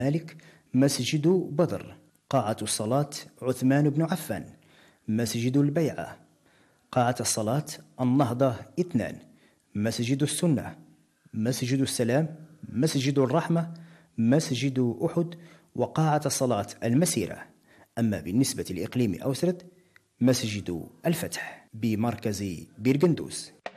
مالك مسجد بدر. قاعة الصلاة عثمان بن عفان. مسجد البيعة. قاعة الصلاة النهضة 2. مسجد السنة. مسجد السلام. مسجد الرحمة. مسجد أحد. وقاعة الصلاة المسيرة. أما بالنسبة لإقليم أوسرد مسجد الفتح بمركز بيرغندوس.